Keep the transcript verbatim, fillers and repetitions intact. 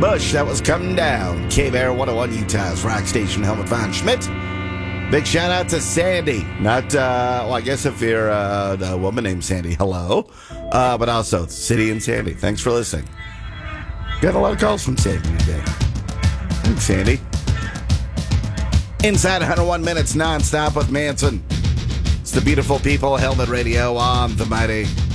Bush, that was Come Down. K-Bear one oh one Utah's rock station, Helmut von Schmidt. Big shout out to Sandy. Not, uh, well, I guess if you're uh, a woman named Sandy, hello. Uh, but also, City and Sandy. Thanks for listening. Got a lot of calls from Sandy today. Thanks, Sandy. Inside one oh one minutes nonstop with Manson. It's the beautiful people, Helmet Radio on the mighty